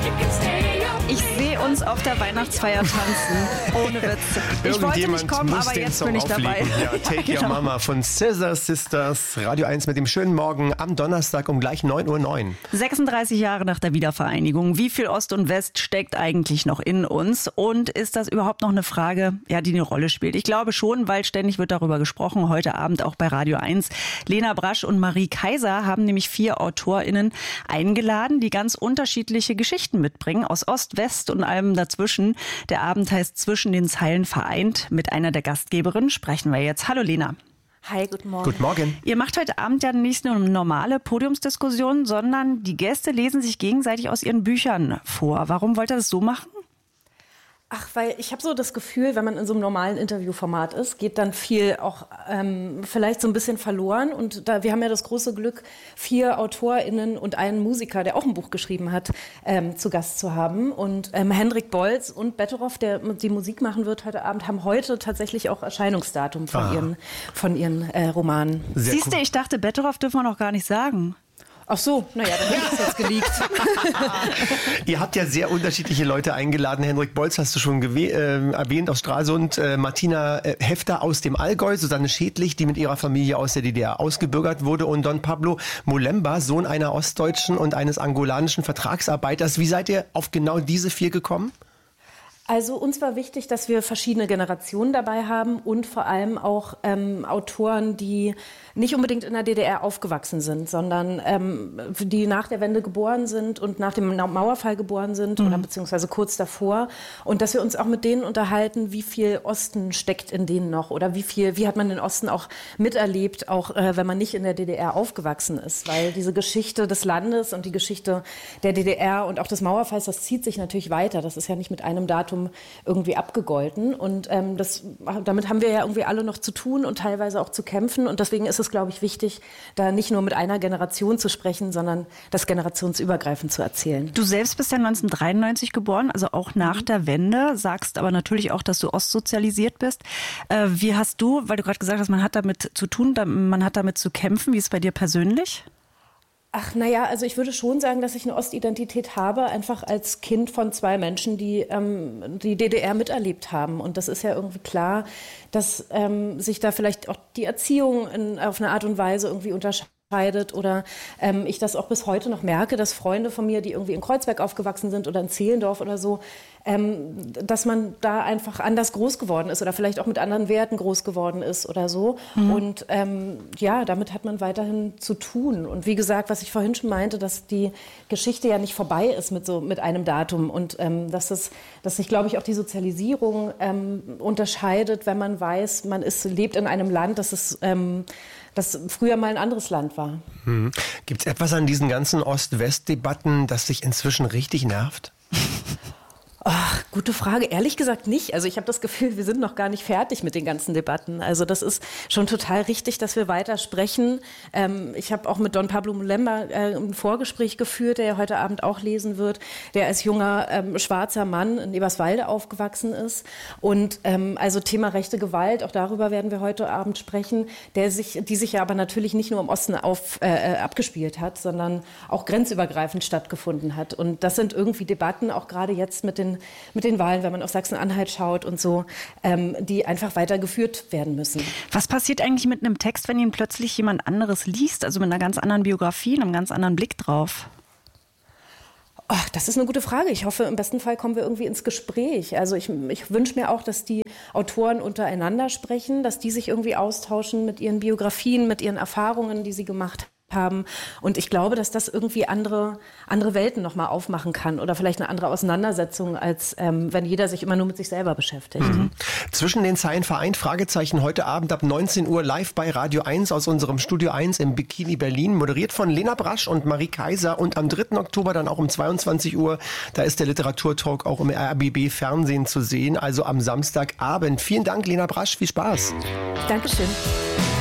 Ich sehe uns auf der Weihnachtsfeier tanzen. Ohne Witz. Ich wollte nicht kommen, aber jetzt bin ich dabei. Ja, Take Your Mama von Scissor Sisters. Radio 1 mit dem schönen Morgen am Donnerstag um gleich 9:09 Uhr. 36 Jahre nach der Wiedervereinigung. Wie viel Ost und West steckt eigentlich noch in uns? Und ist das überhaupt noch eine Frage, ja, die eine Rolle spielt? Ich glaube schon, weil ständig wird darüber gesprochen. Heute Abend auch bei Radio 1. Lena Brasch und Marie Kaiser haben nämlich 4 AutorInnen eingeladen, die ganz unterschiedliche Geschichten mitbringen. Aus Ost, West und allem dazwischen. Der Abend heißt Zwischen den Zeilen vereint. Mit einer der Gastgeberinnen sprechen wir jetzt. Hallo Lena. Hi, guten Morgen. Guten Morgen. Ihr macht heute Abend ja nicht nur eine normale Podiumsdiskussion, sondern die Gäste lesen sich gegenseitig aus ihren Büchern vor. Warum wollt ihr das so machen? Ach, weil ich habe so das Gefühl, wenn man in so einem normalen Interviewformat ist, geht dann viel auch vielleicht so ein bisschen verloren. Und wir haben ja das große Glück, 4 AutorInnen und einen Musiker, der auch ein Buch geschrieben hat, zu Gast zu haben. Und Hendrik Bolz und Betteroff, der die Musik machen wird heute Abend, haben heute tatsächlich auch Erscheinungsdatum von ihren Romanen. Siehst du, ich dachte, Betteroff dürfen wir noch gar nicht sagen. Ach so, naja, dann hätte ich es jetzt geleakt. Ihr habt ja sehr unterschiedliche Leute eingeladen. Henrik Bolz hast du schon erwähnt aus Stralsund, Martina Hefter aus dem Allgäu, Susanne Schädlich, die mit ihrer Familie aus der DDR ausgebürgert wurde, und Don Pablo Molemba, Sohn einer ostdeutschen und eines angolanischen Vertragsarbeiters. Wie seid ihr auf genau diese 4 gekommen? Also uns war wichtig, dass wir verschiedene Generationen dabei haben und vor allem auch Autoren, die nicht unbedingt in der DDR aufgewachsen sind, sondern die nach der Wende geboren sind und nach dem Mauerfall geboren sind oder beziehungsweise kurz davor. Und dass wir uns auch mit denen unterhalten, wie viel Osten steckt in denen noch oder wie hat man den Osten auch miterlebt, auch wenn man nicht in der DDR aufgewachsen ist. Weil diese Geschichte des Landes und die Geschichte der DDR und auch des Mauerfalls, das zieht sich natürlich weiter. Das ist ja nicht mit einem Datum irgendwie abgegolten. Und damit haben wir ja irgendwie alle noch zu tun und teilweise auch zu kämpfen. Und deswegen ist es, glaube ich, wichtig, da nicht nur mit einer Generation zu sprechen, sondern das generationsübergreifend zu erzählen. Du selbst bist ja 1993 geboren, also auch nach der Wende, sagst aber natürlich auch, dass du ostsozialisiert bist. Wie hast du, weil du gerade gesagt hast, man hat damit zu tun, man hat damit zu kämpfen, wie ist es bei dir persönlich? Ach, naja, also ich würde schon sagen, dass ich eine Ostidentität habe, einfach als Kind von 2 Menschen, die die DDR miterlebt haben. Und das ist ja irgendwie klar, dass sich da vielleicht auch die Erziehung auf eine Art und Weise irgendwie unterscheidet oder ich das auch bis heute noch merke, dass Freunde von mir, die irgendwie in Kreuzberg aufgewachsen sind oder in Zehlendorf oder so, dass man da einfach anders groß geworden ist oder vielleicht auch mit anderen Werten groß geworden ist oder so. Und ja, damit hat man weiterhin zu tun. Und wie gesagt, was ich vorhin schon meinte, dass die Geschichte ja nicht vorbei ist mit einem Datum und dass sich, glaube ich, auch die Sozialisierung unterscheidet, wenn man weiß, man lebt in einem Land, das früher mal ein anderes Land war. Gibt es etwas an diesen ganzen Ost-West-Debatten, das dich inzwischen richtig nervt? Ach, gute Frage. Ehrlich gesagt nicht. Also ich habe das Gefühl, wir sind noch gar nicht fertig mit den ganzen Debatten. Also das ist schon total richtig, dass wir weiter sprechen. Ich habe auch mit Don Pablo Molemba ein Vorgespräch geführt, der ja heute Abend auch lesen wird, der als junger schwarzer Mann in Eberswalde aufgewachsen ist. Und also Thema rechte Gewalt, auch darüber werden wir heute Abend sprechen, die sich ja aber natürlich nicht nur im Osten abgespielt hat, sondern auch grenzübergreifend stattgefunden hat. Und das sind irgendwie Debatten, auch gerade jetzt mit den Wahlen, wenn man auf Sachsen-Anhalt schaut und so, die einfach weitergeführt werden müssen. Was passiert eigentlich mit einem Text, wenn ihn plötzlich jemand anderes liest, also mit einer ganz anderen Biografie, einem ganz anderen Blick drauf? Ach, das ist eine gute Frage. Ich hoffe, im besten Fall kommen wir irgendwie ins Gespräch. Also ich wünsche mir auch, dass die Autoren untereinander sprechen, dass die sich irgendwie austauschen mit ihren Biografien, mit ihren Erfahrungen, die sie gemacht haben. Und ich glaube, dass das irgendwie andere Welten nochmal aufmachen kann oder vielleicht eine andere Auseinandersetzung, als wenn jeder sich immer nur mit sich selber beschäftigt. Zwischen den Zeilen vereint, Fragezeichen, heute Abend ab 19 Uhr live bei Radio 1 aus unserem Studio 1 im Bikini Berlin, moderiert von Lena Brasch und Marie Kaiser, und am 3. Oktober dann auch um 22 Uhr, da ist der Literaturtalk auch im RBB Fernsehen zu sehen, also am Samstagabend. Vielen Dank, Lena Brasch, viel Spaß. Dankeschön.